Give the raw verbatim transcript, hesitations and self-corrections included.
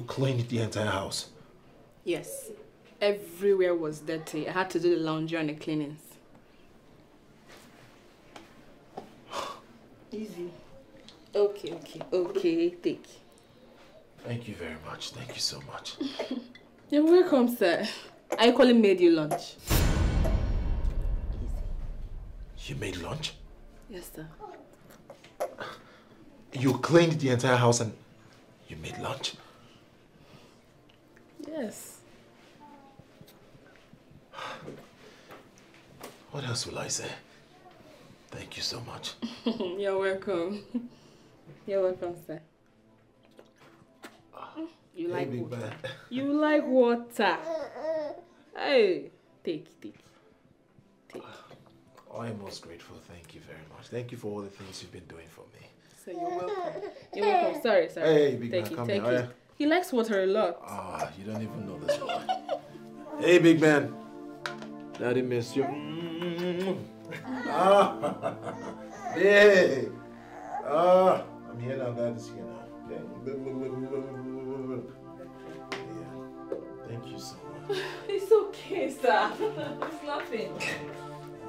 cleaned the entire house? Yes. Everywhere was dirty. I had to do the laundry and the cleanings. Easy. Okay, okay, okay, take. Thank you very much. Thank you so much. You're welcome, sir. I actually made you lunch. You made lunch? Yes, sir. You cleaned the entire house and you made lunch? Yes. What else will I say? Thank you so much. You're welcome. You're welcome, sir. You hey, like big water? man. You like water? Hey, take, take, take. I am most grateful. Thank you very much. Thank you for all the things you've been doing for me. So you're welcome. You're welcome. Sorry, sorry. Hey, big take man, it, come take here. it. He likes water a lot. Ah, you don't even know this boy. Hey, big man. Daddy miss you. Ah, hey. Ah, I'm here now. Daddy's here now. Okay. Yeah. Thank you so much. It's okay, sir. It's nothing.